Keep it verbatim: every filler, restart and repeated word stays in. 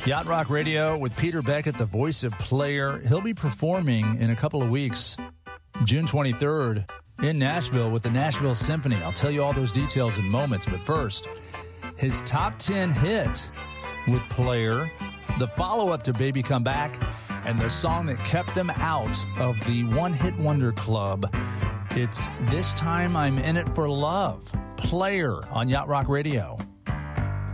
Yacht Rock Radio with Peter Beckett, the voice of Player. He'll be performing in a couple of weeks, June twenty-third, in Nashville with the Nashville Symphony. I'll tell you all those details in moments, but first, his top ten hit with Player, the follow-up to Baby Come Back, and the song that kept them out of the One Hit Wonder Club. It's This Time I'm In It for Love. Player on Yacht Rock Radio.